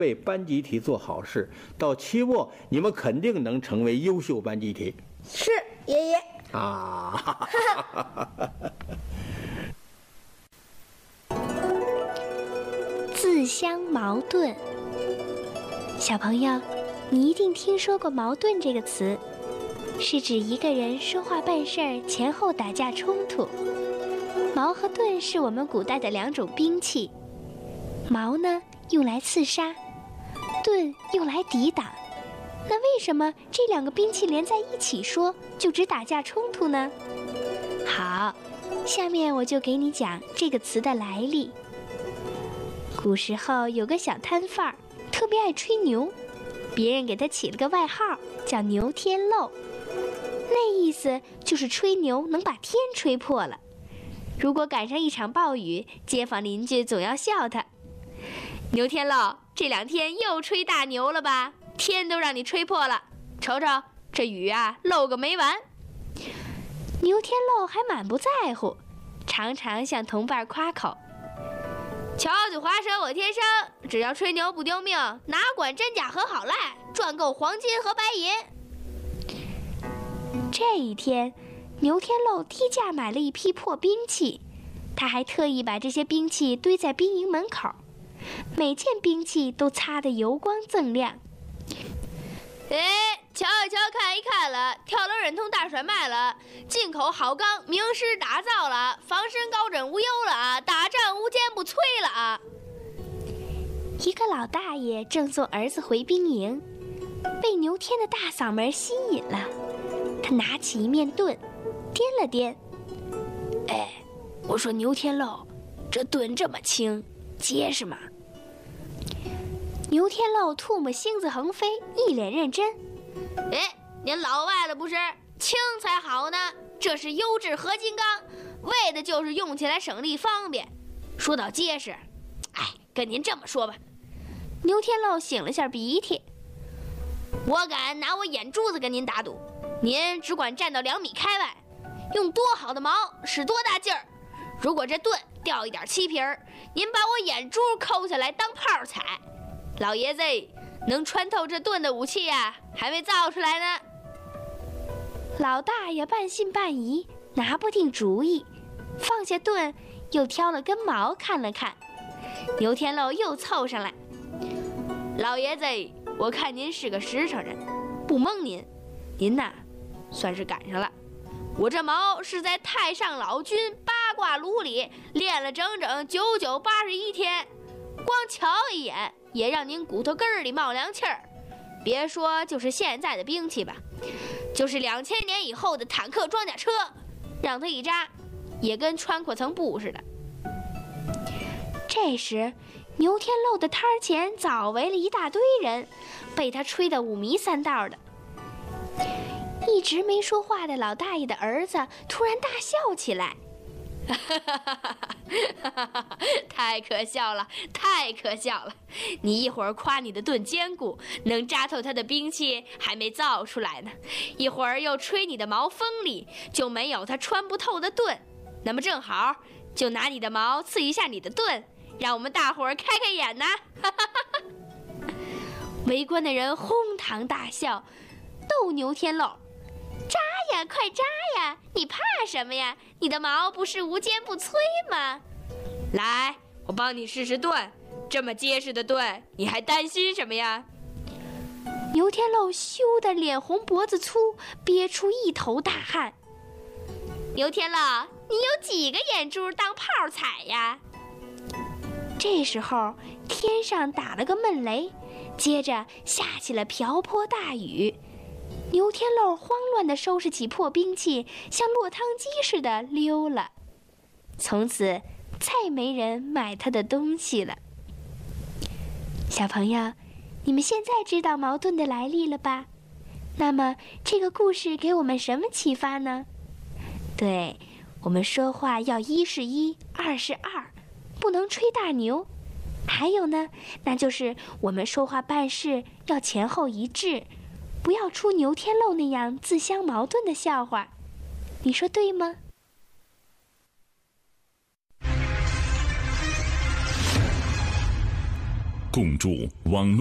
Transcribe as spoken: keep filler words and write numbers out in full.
为班集体做好事，到期末你们肯定能成为优秀班集体。 是，爷爷。 啊！ 自相矛盾。小朋友，你一定听说过矛盾这个词，是指一个人说话办事儿前后打架冲突。矛和盾是我们古代的两种兵器，矛呢用来刺杀，盾用来抵挡。那为什么这两个兵器连在一起说就只打架冲突呢？好，下面我就给你讲这个词的来历。古时候有个小摊贩儿，特别爱吹牛，别人给他起了个外号叫牛天漏，那意思就是吹牛能把天吹破了。如果赶上一场暴雨，街坊邻居总要笑他：牛天漏，这两天又吹大牛了吧？天都让你吹破了，瞅瞅这雨啊，漏个没完。牛天漏还满不在乎，常常向同伴夸口：巧嘴滑舌我天生，只要吹牛不丢命，哪管真假和好赖，赚够黄金和白银。这一天，牛天漏低价买了一批破兵器，他还特意把这些兵器堆在兵营门口，每件兵器都擦得油光锃亮。哎，瞧一瞧，看一看了，跳楼忍痛大甩卖了，进口好钢名师打造了，防身高枕无忧了啊，打仗无坚不摧了啊！一个老大爷正送儿子回兵营，被牛天的大嗓门吸引了，他拿起一面盾，掂了掂。哎，我说牛天漏，这盾这么轻，结实吗？牛天漏唾沫星子横飞，一脸认真。哎，您老外了不是？轻才好呢，这是优质合金钢，为的就是用起来省力方便。说到结实，哎，跟您这么说吧。牛天漏擤了下鼻涕，我敢拿我眼珠子跟您打赌，您只管站到两米开外，用多好的矛，使多大劲儿，如果这盾掉一点漆皮儿，您把我眼珠抠下来当炮踩。老爷子能穿透这盾的武器呀、啊，还没造出来呢。老大爷半信半疑，拿不定主意，放下盾，又挑了根矛看了看。牛天漏又凑上来：老爷子，我看您是个实诚人，不蒙您，您呐，算是赶上了。我这矛是在太上老君八卦炉里练了整整九九八十一天，光瞧一眼也让您骨头根儿里冒凉气儿。别说就是现在的兵器吧，就是两千年以后的坦克装甲车，让它一扎，也跟穿过层布似的。这时，牛天漏的摊前早围了一大堆人，被他吹得五迷三道的。一直没说话的老大爷的儿子突然大笑起来。太可笑了，太可笑了！你一会儿夸你的盾坚固，能扎透他的兵器还没造出来呢，一会儿又吹你的矛锋利，就没有他穿不透的盾。那么正好，就拿你的矛刺一下你的盾，让我们大伙儿开开眼呐！围观的人哄堂大笑，逗牛天漏：扎呀，快扎呀！你怕什么呀？你的矛不是无坚不摧吗？来，我帮你试试盾，这么结实的盾，你还担心什么呀？牛天漏羞得脸红脖子粗，憋出一头大汗。牛天漏，你有几个眼珠当炮踩呀？这时候，天上打了个闷雷，接着下起了瓢泼大雨。牛天漏慌乱地收拾起破兵器，像落汤鸡似的溜了。从此再没人买他的东西了。小朋友，你们现在知道矛盾的来历了吧？那么这个故事给我们什么启发呢？对，我们说话要一是一，二是二，不能吹大牛。还有呢，那就是我们说话办事要前后一致，不要出牛天漏那样自相矛盾的笑话。你说对吗？ 共筑网络